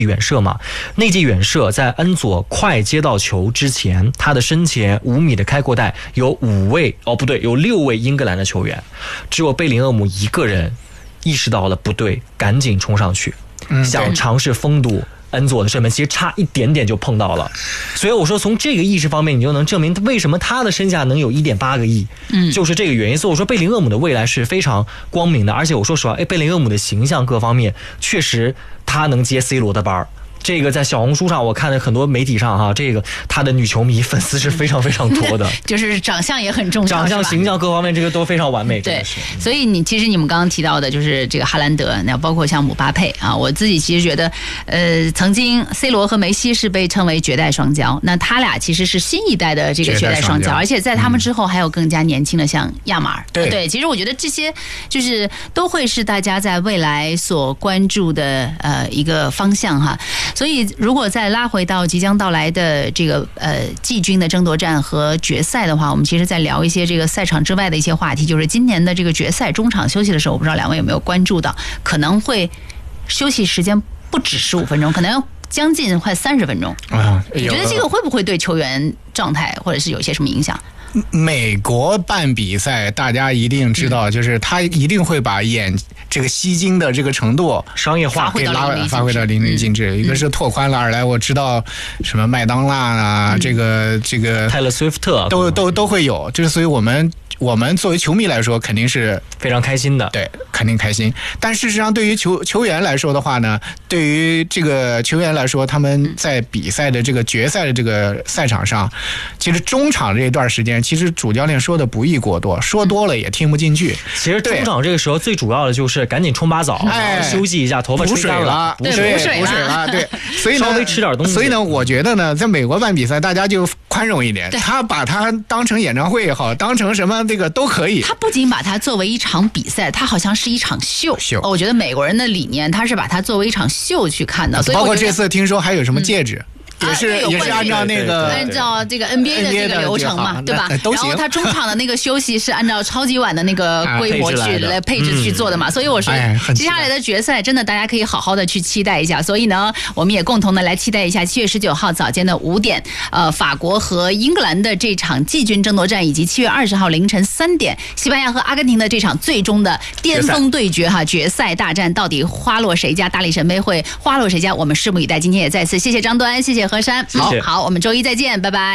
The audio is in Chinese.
远射嘛，那记远射在恩佐快接到球之前，他的身前5米的开阔带有有6位英格兰的球员，只有贝林厄姆一个人意识到了不对，赶紧冲上去，想尝试封堵恩佐的射门，其实差一点点就碰到了。所以我说从这个意识方面，你就能证明为什么他的身价能有1.8个亿，就是这个原因。所以我说贝林厄姆的未来是非常光明的，而且我说实话，贝林厄姆的形象各方面确实他能接 C 罗的班儿。这个在小红书上我看了很多媒体上哈，这个他的女球迷粉丝是非常非常多的， 就是长相也很重要， 长相形象各方面这个都非常完美。 对，所以其实你们刚刚提到的就是这个哈兰德，那包括像姆巴佩啊，我自己其实觉得，曾经 C 罗和梅西是被称为绝代双骄，那他俩其实是新一代的这个绝代双骄，而且在他们之后还有更加年轻的像亚马尔。对，其实我觉得这些就是都会是大家在未来所关注的一个方向哈。所以如果再拉回到即将到来的这个季军的争夺战和决赛的话，我们其实在聊一些这个赛场之外的一些话题，就是今年的这个决赛中场休息的时候，我不知道两位有没有关注到，可能会休息时间不止15分钟，可能要将近快30分钟。你觉得这个会不会对球员状态或者是有一些什么影响？ 美国办比赛，大家一定知道，就是他一定会把这个吸睛的这个程度商业化给发挥到淋漓尽致。一个是拓宽了，二来我知道什么麦当娜啊，这个泰勒·斯威夫特都会有，就是所以我们作为球迷来说，肯定是非常开心的， 对，肯定开心。但事实上，对于球员来说的话呢，对于这个球员来说，他们在比赛的这个决赛的这个赛场上，其实中场这一段时间，其实主教练说的不宜过多，说多了也听不进去。 其实中场这个时候最主要的就是赶紧冲把澡，然后休息一下，头发吹干了， 补水了，对，所以呢， 稍微吃点东西。 所以呢，我觉得呢，在美国办比赛，大家就宽容一点，他把它当成演唱会也好，当成什么这个都可以。 他不仅把它作为一场比赛，他好像是一场秀。我觉得美国人的理念，他是把它作为一场秀去看的。所以包括这次听说还有什么戒指。也是按照那个按照这个 NBA 的这个流程嘛，对吧？ 然后他中场的那个休息是按照超级碗的那个规模来配置去做的嘛，所以我说接下来的决赛真的大家可以好好的去期待一下。所以呢，我们也共同的来期待一下7月19号早间的5点，法国和英格兰的这场季军争夺战，以及7月20号凌晨3点，西班牙和阿根廷的这场最终的巅峰对决哈，决赛大战到底花落谁家？大力神杯会花落谁家？我们拭目以待。今天也再次谢谢张端，谢谢何山。 好， 我们周一再见，拜拜。